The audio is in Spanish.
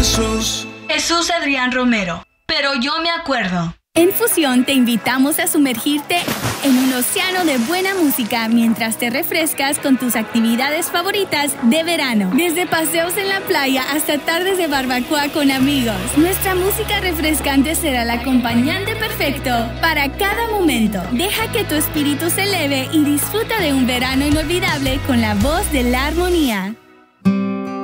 Jesús. Jesús Adrián Romero. Pero yo me acuerdo. En Fusión te invitamos a sumergirte en un océano de buena música mientras te refrescas con tus actividades favoritas de verano. Desde paseos en la playa hasta tardes de barbacoa con amigos. Nuestra música refrescante será el acompañante perfecto para cada momento. Deja que tu espíritu se eleve y disfruta de un verano inolvidable con la voz de la armonía.